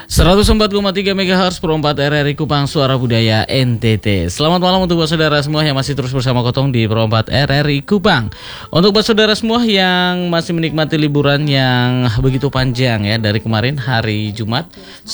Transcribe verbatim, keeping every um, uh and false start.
seratus empat koma tiga megahertz Pro empat R R I Kupang Suara Budaya N T T. Selamat malam untuk buat saudara semua yang masih terus bersama Kotong di Pro empat R R I Kupang. Untuk buat saudara semua yang masih menikmati liburan yang begitu panjang ya, dari kemarin hari Jumat